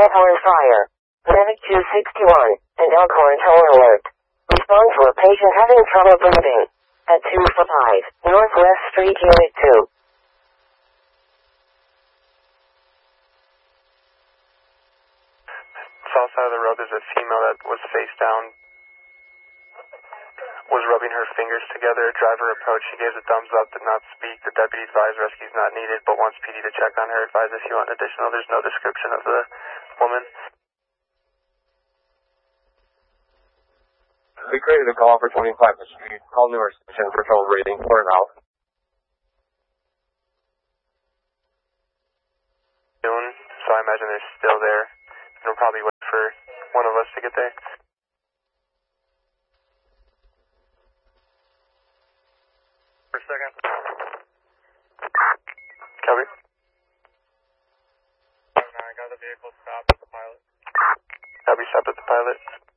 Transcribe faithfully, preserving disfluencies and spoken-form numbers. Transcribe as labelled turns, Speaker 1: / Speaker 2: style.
Speaker 1: Elkhorn Fire. Medic two sixty-one, and Elkhorn Toll Alert. Respond to a patient having trouble breathing. At two five, Northwest Street, Unit two.
Speaker 2: South side of the road, there's a female that was face down, was rubbing her fingers together. A driver approached. She gave a thumbs up, did not speak. The deputy advised rescue is not needed, but wants P D to check on her. Advise if you want additional. There's no description of the woman.
Speaker 3: We created a call for twenty-five. We called Newark Station for trouble breathing for an hour.
Speaker 2: Soon, so I imagine they're still there. It'll probably wait for one of us to get there. For a second. Copy. I got the vehicle stopped at the pilot. Copy, stopped at the pilot.